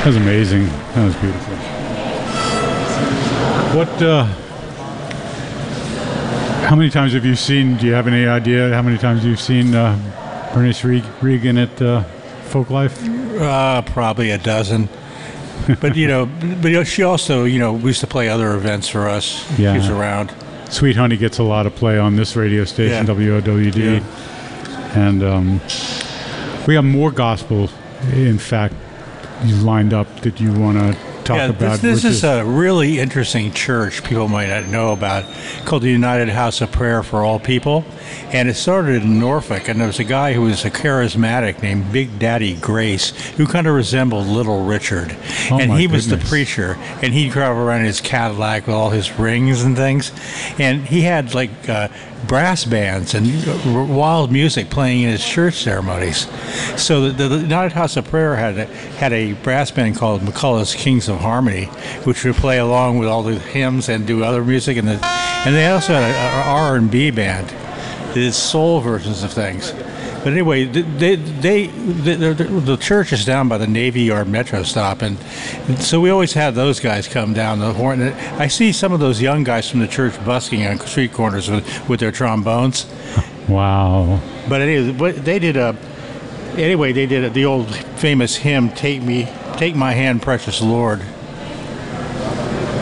That was amazing. That was beautiful. How many times have you seen, do you have any idea how many times you've seen Bernice Regan at Folklife? Probably a dozen. But she also, we used to play other events for us. Yeah. She was around. Sweet Honey gets a lot of play on this radio station, WOWD. Yeah. And we have more gospel, in fact, you lined up that you want to talk about. This is a really interesting church people might not know about, called the United House of Prayer for All People. And it started in Norfolk, and there was a guy who was a charismatic named Big Daddy Grace, who kind of resembled Little Richard. And he was the preacher, and he'd drive around in his Cadillac with all his rings and things. And he had brass bands and wild music playing in his church ceremonies. So the United House of Prayer had a brass band called McCullough's Kings of Harmony, which would play along with all the hymns and do other music. And they also had an R&B band. Did soul versions of things. But anyway, the church is down by the Navy Yard Metro stop, and so we always have those guys come down the horn. I see some of those young guys from the church busking on street corners with their trombones. Wow. But anyway, they did the old famous hymn, Take My Hand, Precious Lord.